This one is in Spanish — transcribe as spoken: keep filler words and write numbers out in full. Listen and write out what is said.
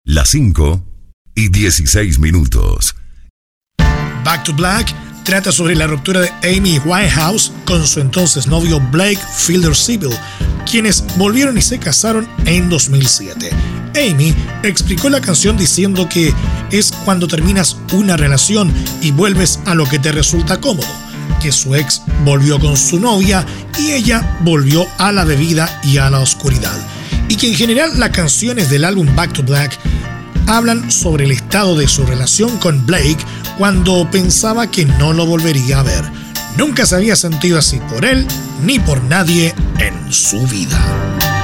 Las cinco y dieciséis minutos. Back to Black trata sobre la ruptura de Amy Winehouse con su entonces novio Blake Fielder-Civil, quienes volvieron y se casaron en dos mil siete. Amy explicó la canción diciendo que es cuando terminas una relación y vuelves a lo que te resulta cómodo, que su ex volvió con su novia y ella volvió a la bebida y a la oscuridad, y que en general las canciones del álbum Back to Black hablan sobre el estado de su relación con Blake cuando pensaba que no lo volvería a ver. Nunca se había sentido así por él ni por nadie en su vida.